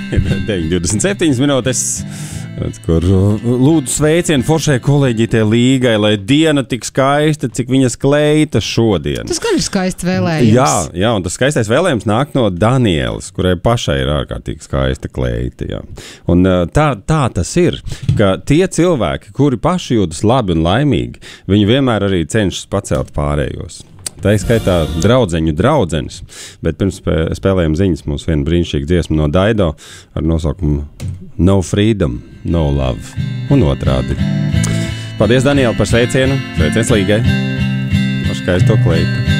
9:27 minūtes, kur lūdzu sveicienu foršai kolēģītei Līgai, lai diena tik skaista, cik viņas kleita šodien. Tas gan ir skaists vēlējums. Jā, un tas skaistais vēlējums nāk no Danielas, kurai pašai ir ārkārtīgi skaista kleita. Jā. Un tā tas ir, ka tie cilvēki, kuri paši jūtas labi un laimīgi, viņi vienmēr arī cenšas pacelt pārējos. Tā ir skaitā draudzeņu draudzenes, bet pirms spēlējam ziņas mums viena brīnišķīga dziesma no Daido ar nosaukumu No Freedom, No Love un otrādi. Paldies, Daniela, par sveicienu. Sveiciens Līgai. Ar skaisto kleitu.